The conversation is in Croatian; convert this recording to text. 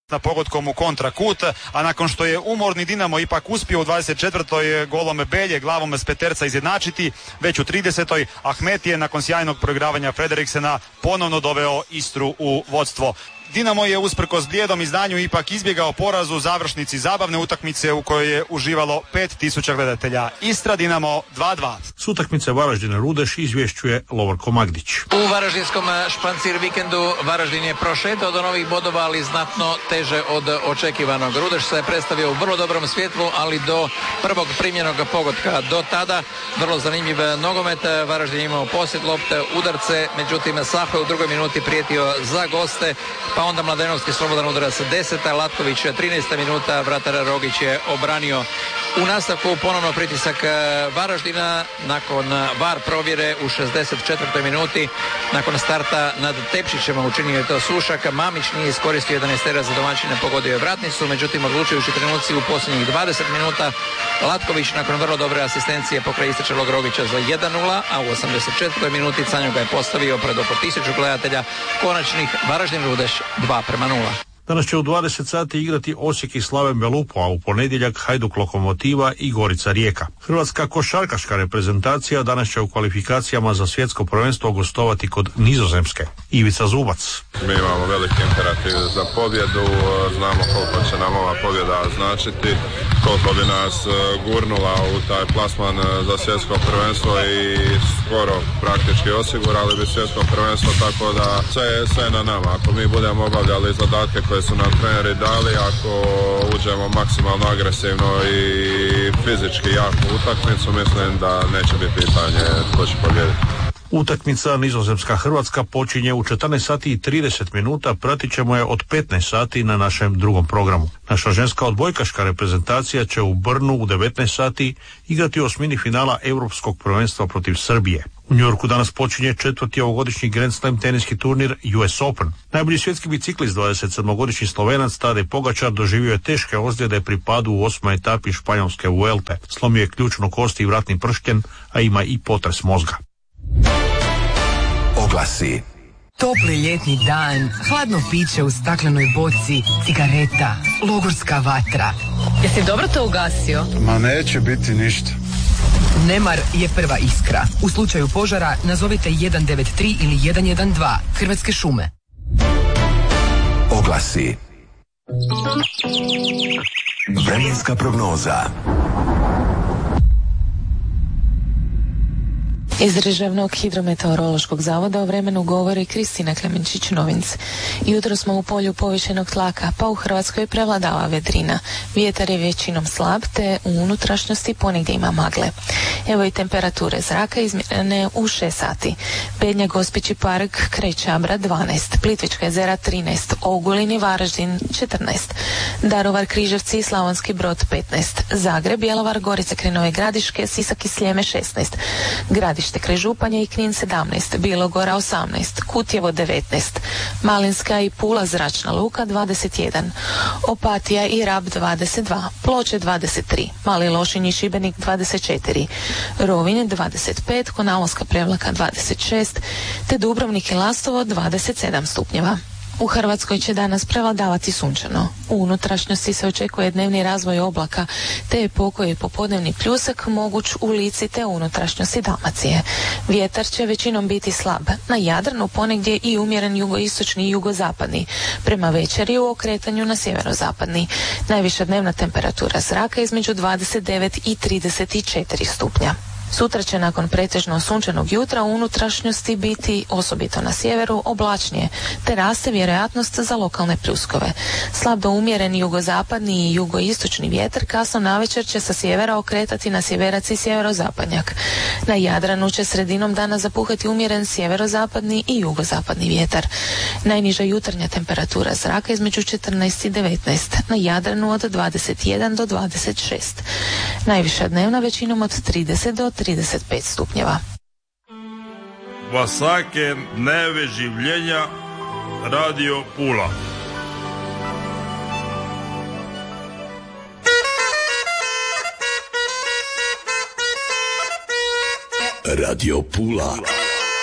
na pogodkom u kontrakut, a nakon što je umorni Dinamo ipak uspio u 24. golom Belje glavom s peterca izjednačiti, već u 30. Ahmet je nakon sjajnog proigravanja Frederiksena ponovno doveo Istru u vodstvo. Dinamo je usprkos blijedom izdanju ipak izbjegao poraz u završnici zabavne utakmice u kojoj je uživalo 5000 gledatelja. Istra Dinamo 2:2. S utakmice Varaždina Rudeš izvješćuje Lovorko Magdić. U varaždinskom špancir vikendu Varaždin je prošetao do novih bodova, ali znatno teže od očekivanog. Rudeš se je predstavio u vrlo dobrom svjetlu, ali do prvog primljenog pogotka. Do tada vrlo zanimljiv nogomet. Varaždin je imao posjed lopte, udarce, međutim Saho je u drugoj minuti prijetio za goste, pa onda Mladenovski slobodan udarac 10. Latković 13. minuta, vratar Rogić je obranio. U nastavku ponovno pritisak Varaždina nakon VAR provjere u 64. minuti. Nakon starta nad Tepšićem učinio je to Sušak. Mamić nije iskoristio 11 za domaćine, pogodio je vratnicu, međutim odlučujući trenuci u posljednjih 20 minuta Latković nakon vrlo dobre asistencije pokraj istrčalog Rogića za 1:0, a u 84. minuti Canju ga je postavio pred oko 1000 gledatelja. Konačnih Varaždin Rudeš 2:0. Danas će u 20 sati igrati Osijek i Slaven Belupo, a u ponedjeljak Hajduk Lokomotiva i Gorica Rijeka. Hrvatska košarkaška reprezentacija danas će u kvalifikacijama za svjetsko prvenstvo gostovati kod Nizozemske. Ivica Zubac. Mi imamo veliki imperativ za pobjedu, znamo koliko će nam ova pobjeda značiti, koliko bi nas gurnula u taj plasman za svjetsko prvenstvo i skoro praktički osigurali bi svjetsko prvenstvo, tako da sve je na nama. Ako mi budemo obavljali zadatke koje su nam treneri dali, ako uđemo maksimalno agresivno i fizički jaku utakmicu, mislim da neće biti pitanje tko će pobijediti. Utakmica Nizozemska-Hrvatska počinje u 14 sati i 30 minuta, pratit ćemo je od 15 sati na našem drugom programu. Naša ženska odbojkaška reprezentacija će u Brnu u 19 sati igrati osmini finala Europskog prvenstva protiv Srbije. U Njujorku danas počinje 4. ovogodišnji Grand Slam teniski turnir US Open. Najbolji svjetski biciklist 27-godišnji Slovenac Tadej Pogačar doživio je teške ozljede pri padu u 8. etapi španjolske Vuelte. Slomio je ključnu kost i vratni pršljen, a ima i potres mozga. Oglasi. Topli ljetni dan, hladno piće u staklenoj boci, cigareta, logorska vatra. Jesi dobro to ugasio? Ma neće biti ništa. Nemar je prva iskra. U slučaju požara nazovite 193 ili 112. Hrvatske šume. Oglasi. Vremenska prognoza. Iz Državnog hidrometeorološkog zavoda o vremenu govori Kristina Klemenčić-Novinc. Jutro smo u polju povišenog tlaka, pa u Hrvatskoj prevladava vedrina. Vjetar je većinom slab, te u unutrašnjosti ponegdje ima magle. Evo i temperature zraka izmjerene u 6 sati. Bednje Gospići park, kraj Čabra 12, Plitvička jezera 13, Ogulin i Varaždin 14, Daruvar, Križevci i Slavonski Brod 15, Zagreb, Bjelovar, Gorica kraj Nove Gradiške, Sisak i Sljeme 16, Gradište kraj Županje i Knin 17, Bilogora 18, Kutjevo 19, Malinska i Pula zračna luka 21, Opatija i Rab 22, Ploče 23, Mali Lošinj i Šibenik 24, Rovinj 25, Konavoska Prevlaka 26, te Dubrovnik i Lastovo 27 stupnjeva. U Hrvatskoj će danas prevladavati sunčano. U unutrašnjosti se očekuje dnevni razvoj oblaka, te je pokoji popodnevni pljusak moguć u Lici te unutrašnjosti Dalmacije. Vjetar će većinom biti slab. Na Jadranu ponegdje i umjeren jugoistočni i jugozapadni. Prema večeri u okretanju na sjeverozapadni. Najviša dnevna temperatura zraka između 29 i 34 stupnja. Sutra će nakon pretežno sunčanog jutra u unutrašnjosti biti, osobito na sjeveru, oblačnije, te raste vjerojatnost za lokalne pljuskove. Slab do umjeren jugozapadni i jugoistočni vjetar kasno navečer će sa sjevera okretati na sjeverac i sjeverozapadnjak. Na Jadranu će sredinom dana zapuhati umjeren sjeverozapadni i jugozapadni vjetar. Najniža jutarnja temperatura zraka između 14 i 19, na Jadranu od 21 do 26. Najviša dnevna većinom od 30 do 35 stupnjeva. Vsake dneve življenja Radio Pula. Radio Pula.